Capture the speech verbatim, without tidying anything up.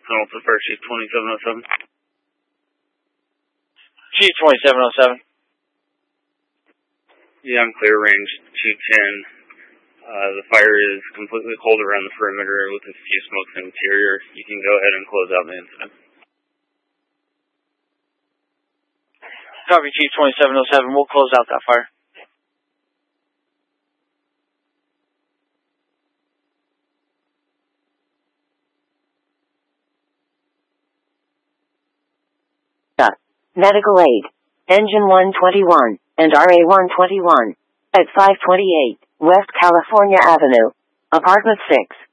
Tunnel to first, Chief twenty-seven oh seven. Chief twenty-seven oh seven. Yeah, I'm clear, range two ten. Uh, the fire is completely cold around the perimeter with a few smokes in the interior. You can go ahead and close out the incident. Copy, Chief twenty-seven oh seven. We'll close out that fire. Medical aid. Engine one twenty-one and R A one twenty-one at five twenty-eight West California Avenue, Apartment six.